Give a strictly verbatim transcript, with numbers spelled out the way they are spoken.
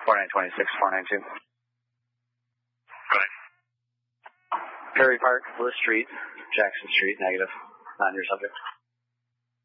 four nine two six, four nine two. Right. Perry Park, Bliss Street, Jackson Street, negative. Non your subject.